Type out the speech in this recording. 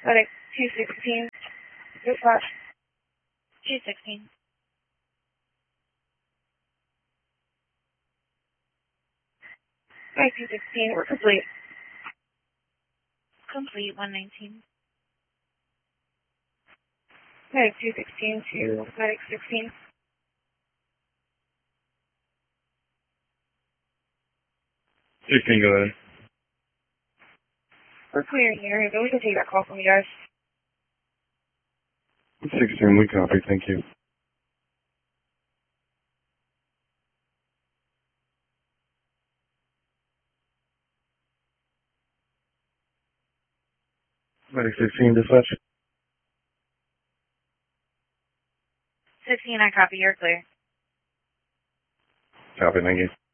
Medic 216. Dispatch. 216. Medic 216, we're complete. Complete 119. Medic 216 to Medic 16. Go ahead. We're clear here, but we can take that call from you guys. 16, we copy, thank you. Medic 16, dispatch. 16, I copy. You're clear. Copy, thank you.